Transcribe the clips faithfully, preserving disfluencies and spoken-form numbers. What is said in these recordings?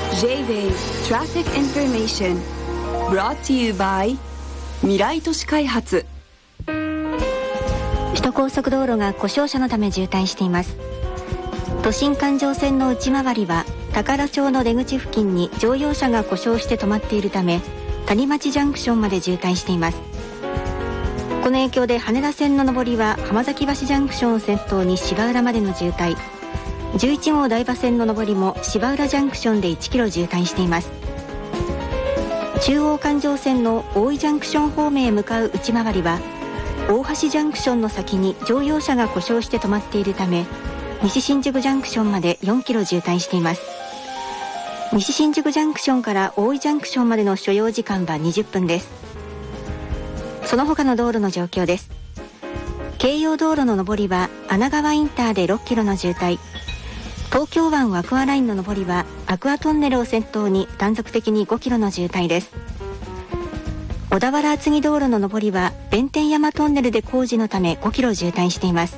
J-Wave Traffic Information brought to you by 未来都市開発。 首都高速道路が故障車のため渋滞しています。都心環状線の内回りは宝町の出口付近に乗用車が故障して止まっているため、谷町ジャンクションまで渋滞しています。この影響で羽田線の上りは浜崎橋ジャンクションを先頭に芝浦までの渋滞、じゅういち号台場線の上りも芝浦ジャンクションでいちキロ渋滞しています。中央環状線の大井ジャンクション方面へ向かう内回りは大橋ジャンクションの先に乗用車が故障して止まっているため、西新宿ジャンクションまでよんキロ渋滞しています。西新宿ジャンクションから大井ジャンクションまでの所要時間はにじゅっぷんです。その他の道路の状況です。京葉道路の上りは穴川インターでろっキロの渋滞、東京湾アクアラインの上りはアクアトンネルを先頭に断続的にごキロの渋滞です。小田原厚木道路の上りは弁天山トンネルで工事のためごキロ渋滞しています。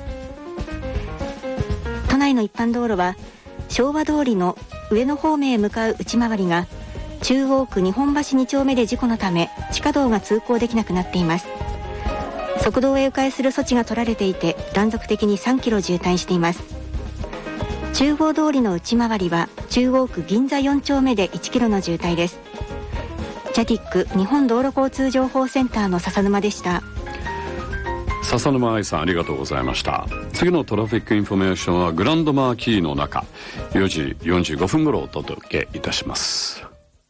都内の一般道路は昭和通りの上野方面へ向かう内回りが中央区日本橋に丁目で事故のため地下道が通行できなくなっています。側道へ迂回する措置が取られていて断続的にさんキロ渋滞しています。中央通りの内回りは中央区銀座よん丁目でいちキロの渋滞です。ジャティック日本道路交通情報センターの笹沼でした。 笹沼愛さん、ありがとうございました。次のトラフィックインフォメーションはグランドマーキーの中、よじよんじゅうごふん頃お届けいたします。